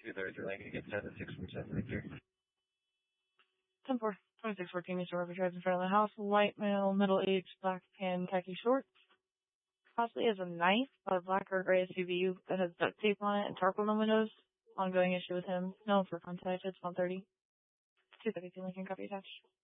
233 Lincoln, get 7647, thank you. 10-4, 2614, Mr. Murphy drives in front of the house. White male, middle-aged, black tan, khaki shorts. Possibly has a knife, a black or gray SUV that has duct tape on it and tarp on the windows. Ongoing issue with him. Known for contact. It's 130. 232 Lincoln, copy attached.